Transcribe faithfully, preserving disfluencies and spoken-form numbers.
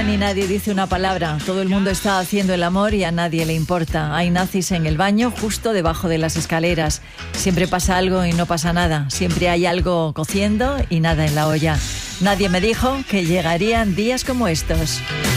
hablan y nadie dice una palabra. Todo el mundo está haciendo el amor y a nadie le importa. Hay nazis en el baño, justo debajo de las escaleras. Siempre pasa algo y no pasa nada. Siempre hay algo cociendo y nada en la olla. Nadie me dijo que llegarían días como estos.